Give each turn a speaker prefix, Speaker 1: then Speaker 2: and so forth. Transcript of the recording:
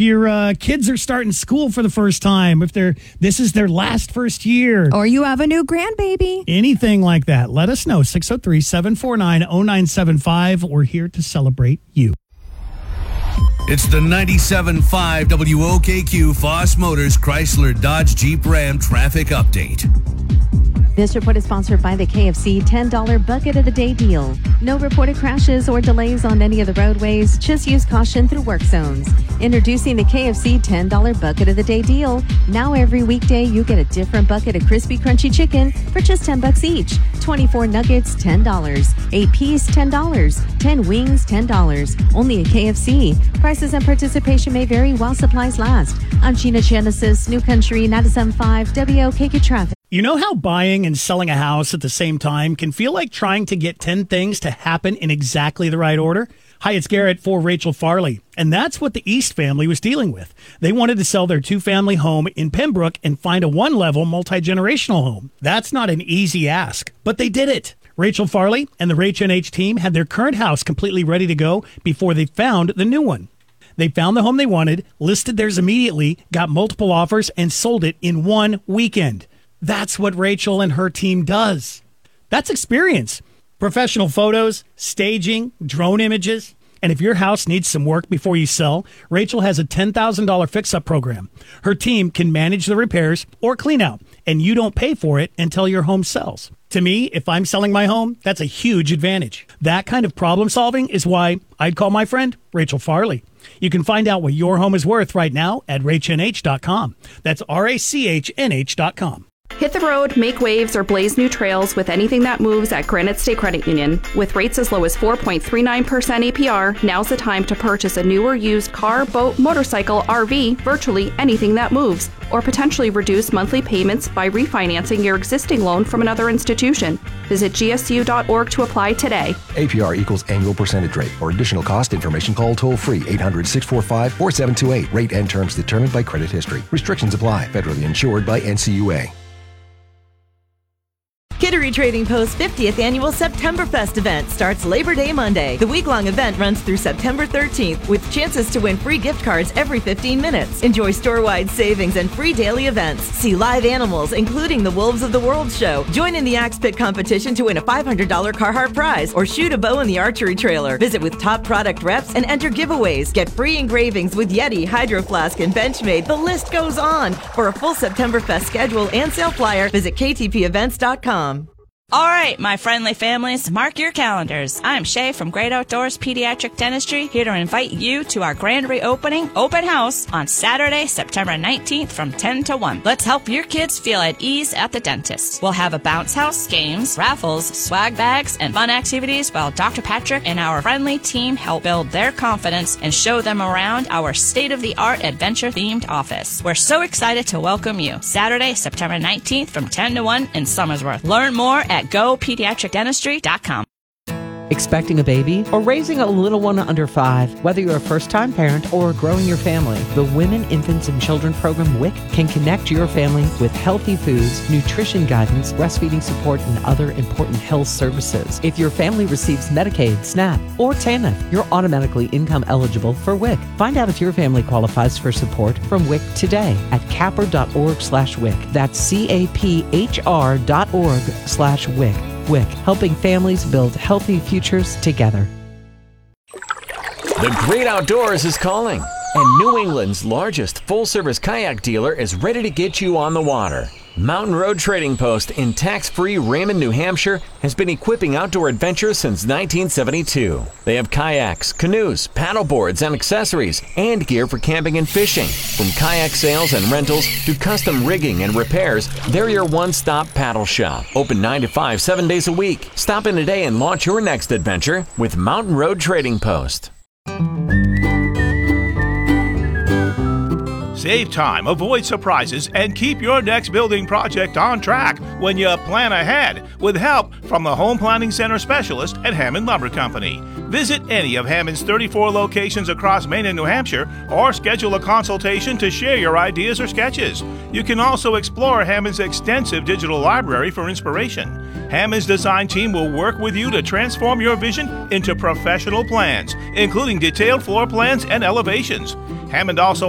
Speaker 1: your kids are starting school for the first time, if this is their first year.
Speaker 2: Or you have a new grandbaby.
Speaker 1: Anything like that, let us know. 603-749-0975. We're here to celebrate you.
Speaker 3: It's the 97.5 WOKQ Foss Motors Chrysler Dodge Jeep Ram traffic update.
Speaker 4: This report is sponsored by the KFC $10 Bucket of the Day deal. No reported crashes or delays on any of the roadways. Just use caution through work zones. Introducing the KFC $10 Bucket of the Day deal. Now every weekday you get a different bucket of crispy crunchy chicken for just $10 each. 24 nuggets, $10. 8 piece, $10. 10 wings, $10. Only at KFC. Prices and participation may vary while supplies last. I'm Gina Genesis, New Country 97.5 WOKQ Traffic.
Speaker 1: You know how buying and selling a house at the same time can feel like trying to get 10 things to happen in exactly the right order? Hi, it's Garrett for Rachel Farley. And that's what the East family was dealing with. They wanted to sell their 2-family home in Pembroke and find a 1-level multi-generational home. That's not an easy ask, but they did it. Rachel Farley and the Rach NH team had their current house completely ready to go before they found the new one. They found the home they wanted, listed theirs immediately, got multiple offers, and sold it in one weekend. That's what Rachel and her team does. That's experience. Professional photos, staging, drone images. And if your house needs some work before you sell, Rachel has a $10,000 fix-up program. Her team can manage the repairs or clean out, and you don't pay for it until your home sells. To me, if I'm selling my home, that's a huge advantage. That kind of problem solving is why I'd call my friend Rachel Farley. You can find out what your home is worth right now at rachnh.com. That's rachnh.com.
Speaker 5: Hit the road, make waves, or blaze new trails with anything that moves at Granite State Credit Union. With rates as low as 4.39% APR, now's the time to purchase a new or used car, boat, motorcycle, RV, virtually anything that moves, or potentially reduce monthly payments by refinancing your existing loan from another institution. Visit gsu.org to apply today.
Speaker 6: APR equals annual percentage rate. For additional cost information, call toll-free 800-645-4728. Rate and terms determined by credit history. Restrictions apply. Federally insured by NCUA.
Speaker 7: Kittery Trading Post's 50th annual Septemberfest event starts Labor Day Monday. The week-long event runs through September 13th with chances to win free gift cards every 15 minutes. Enjoy store-wide savings and free daily events. See live animals, including the Wolves of the World show. Join in the Axe Pit competition to win a $500 Carhartt prize or shoot a bow in the archery trailer. Visit with top product reps and enter giveaways. Get free engravings with Yeti, Hydro Flask, and Benchmade. The list goes on. For a full Septemberfest schedule and sale flyer, visit ktpevents.com.
Speaker 8: All right, my friendly families, mark your calendars. I'm Shay from Great Outdoors Pediatric Dentistry, here to invite you to our grand reopening open house on Saturday, September 19th from 10 to 1. Let's help your kids feel at ease at the dentist. We'll have a bounce house, games, raffles, swag bags, and fun activities while Dr. Patrick and our friendly team help build their confidence and show them around our state-of-the-art adventure-themed office. We're so excited to welcome you. Saturday, September 19th from 10 to 1 in Somersworth. Learn more at GoPediatricDentistry.com.
Speaker 9: Expecting a baby or raising a little one under 5, whether you're a first-time parent or growing your family, the Women, Infants, and Children program WIC can connect your family with healthy foods, nutrition guidance, breastfeeding support, and other important health services. If your family receives Medicaid, SNAP, or TANF, you're automatically income eligible for WIC. Find out if your family qualifies for support from WIC today at capper.org/WIC. That's caphr.org/WIC. WIC, helping families build healthy futures together.
Speaker 10: The Great Outdoors is calling, and New England's largest full-service kayak dealer is ready to get you on the water. Mountain Road Trading Post in tax-free Raymond, New Hampshire has been equipping outdoor adventurers since 1972. They have kayaks, canoes, paddle boards, and accessories, and gear for camping and fishing. From kayak sales and rentals to custom rigging and repairs, they're your one-stop paddle shop. Open 9 to 5, 7 days a week. Stop in today and launch your next adventure with Mountain Road Trading Post.
Speaker 11: Save time, avoid surprises, and keep your next building project on track when you plan ahead with help from the Home Planning Center specialist at Hammond Lumber Company. Visit any of Hammond's 34 locations across Maine and New Hampshire or schedule a consultation to share your ideas or sketches. You can also explore Hammond's extensive digital library for inspiration. Hammond's design team will work with you to transform your vision into professional plans, including detailed floor plans and elevations. Hammond also